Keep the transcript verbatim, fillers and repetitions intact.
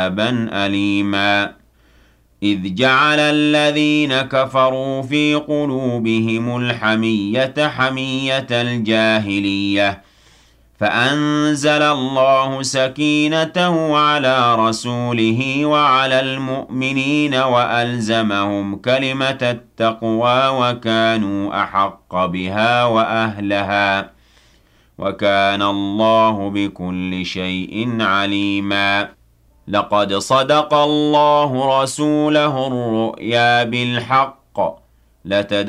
عذابا أليما إذ جعل الذين كفروا في قلوبهم الحمية حمية الجاهلية فأنزل الله سكينته على رسوله وعلى المؤمنين وألزمهم كلمة التقوى وكانوا أحق بها وأهلها وكان الله بكل شيء عليما لقد صدق الله رسوله الرؤيا بالحق لتد